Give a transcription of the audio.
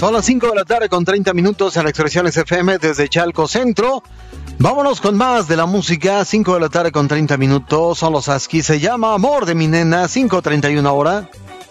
Son las 5 de la tarde con 30 minutos en Expresiones FM desde Chalco Centro. Vámonos con más de la música. 5 de la tarde con 30 minutos. Son los Husky. Se llama Amor de mi nena. 5:31 ahora.